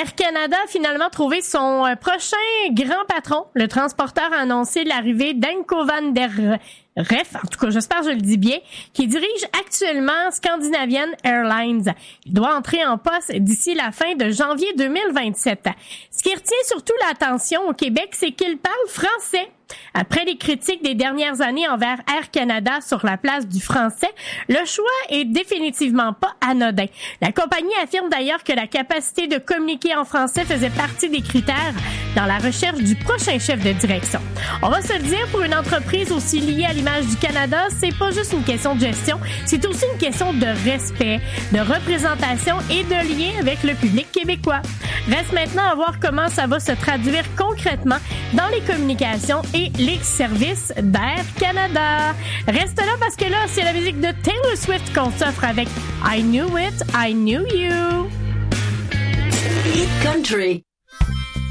Air Canada a finalement trouvé son prochain grand patron. Le transporteur a annoncé l'arrivée d'Anko van der Ref, en tout cas, j'espère que je le dis bien, qui dirige actuellement Scandinavian Airlines. Il doit entrer en poste d'ici la fin de janvier 2027. Ce qui retient surtout l'attention au Québec, c'est qu'il parle français. Après les critiques des dernières années envers Air Canada sur la place du français, le choix est définitivement pas anodin. La compagnie affirme d'ailleurs que la capacité de communiquer en français faisait partie des critères dans la recherche du prochain chef de direction. On va se le dire, pour une entreprise aussi liée à l'image du Canada, c'est pas juste une question de gestion, c'est aussi une question de respect, de représentation et de lien avec le public québécois. Reste maintenant à voir comment ça va se traduire concrètement dans les communications et les services d'Air Canada. Reste là parce que là, c'est la musique de Taylor Swift qu'on s'offre avec I Knew It, I Knew You. Hit Country.